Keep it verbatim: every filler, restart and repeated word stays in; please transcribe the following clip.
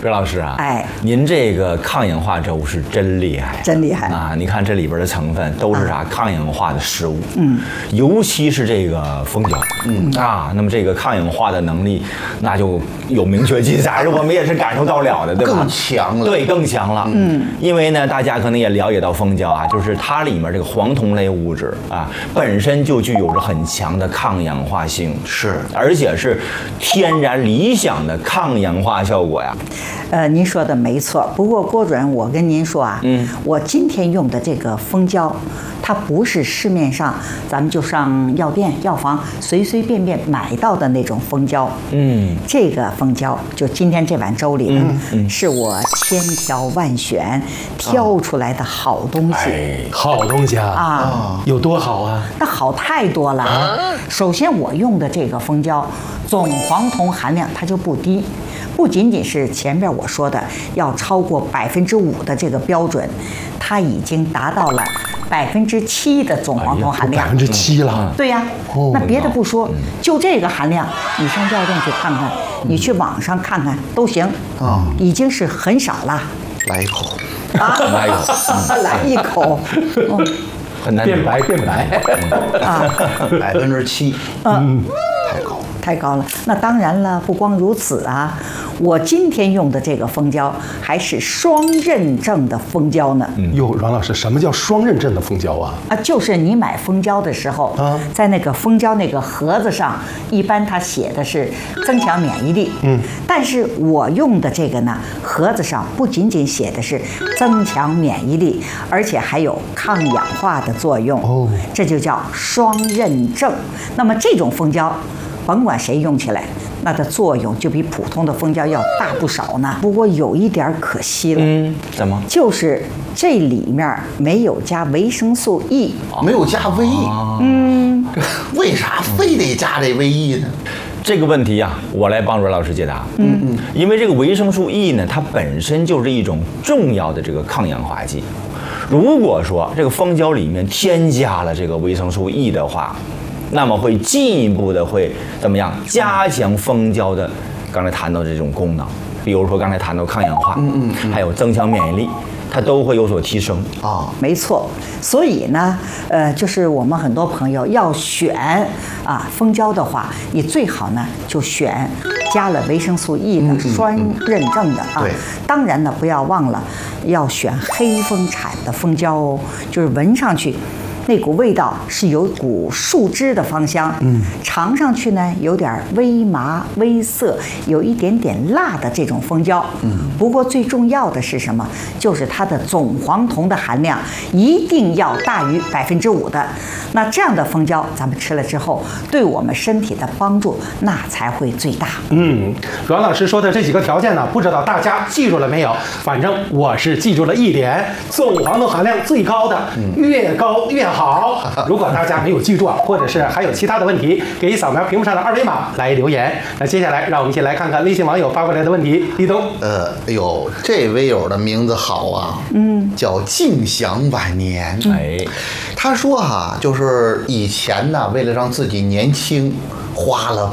葛老师啊， 哎， 您这个抗氧化粥是真厉害， 真厉害啊！你看这里边的成分都是啥？啊、抗氧化的食物，嗯，尤其是这个蜂胶，嗯啊，那么这个抗氧化的能力那就有明确记载，我们也是感受到了的，对吧？ 更强了， 对，更强了，嗯，因为呢，大家可能也了解到蜂胶啊，就是它里面这个黄酮类物质啊，本身就具有着很强的抗氧化性， 是， 而且是天然理想的抗氧化效果呀。 呃，您说的没错。不过郭主任，我跟您说啊，嗯，我今天用的这个蜂胶，它不是市面上咱们就上药店、药房随随便便买到的那种蜂胶。嗯，这个蜂胶就今天这碗粥里的，嗯嗯、是我千挑万选挑出来的好东西。 哎，好东西啊！啊，有多好啊？ 那好太多了。啊、首先，我用的这个蜂胶总黄酮含量它就不低。不仅仅是前面我说的要超过百分之五的这个标准，它已经达到了百分之七的总黄酮含量。 百分之七了。 对呀、哦，那别的不说，就这个含量，你上药店去看看，你去网上看看都行。啊、嗯，已经是很少了。 来一口。 啊，来一口， 来一口。 嗯，很难变白变白。 啊，百分之七。嗯，太高。 太高了，那当然了，不光如此啊，我今天用的这个蜂胶还是双认证的蜂胶呢。 嗯，哟，阮老师，什么叫双认证的蜂胶啊？ 啊，就是你买蜂胶的时候，啊，在那个蜂胶那个盒子上，一般它写的是增强免疫力，嗯，但是我用的这个呢，盒子上不仅仅写的是增强免疫力，而且还有抗氧化的作用。哦，这就叫双认证。那么这种蜂胶，甭管谁用起来，那的作用就比普通的蜂胶要大不少呢。不过有一点可惜了， 嗯，怎么？ 就是这里面没有加维生素 E， 没有加 V， 嗯，为啥非得加这 V E 呢？ 这个问题呀、啊，我来帮阮老师解答。嗯嗯，因为这个维生素 E 呢，它本身就是一种重要的这个抗氧化剂。如果说这个蜂胶里面添加了这个维生素 E 的话，那么会进一步的会怎么样？加强蜂胶的刚才谈到的这种功能，比如说刚才谈到抗氧化，嗯嗯，还有增强免疫力，它都会有所提升啊。没错，所以呢，呃，就是我们很多朋友要选啊蜂胶的话，你最好呢就选加了维生素 E 的双认证的啊。对，当然呢不要忘了要选黑蜂产的蜂胶哦，就是闻上去那股味道是有股树枝的芳香，嗯，尝上去呢有点微麻微涩，有一点点辣的这种蜂胶，嗯，不过最重要的是什么？就是它的总黄酮的含量一定要大于百分之五的，那这样的蜂胶咱们吃了之后，对我们身体的帮助那才会最大。 嗯，阮老师说的这几个条件呢，不知道大家记住了没有？反正我是记住了一点，总黄酮含量最高的，越高越好。好，如果大家没有记住啊，或者是还有其他的问题，可以扫描屏幕上的二维码来留言。那接下来让我们一起来看看微信网友发过来的问题。立冬， 呃，哎呦，这微友的名字好啊，嗯，叫静享晚年。哎，他说哈、啊，就是以前呢，为了让自己年轻，花了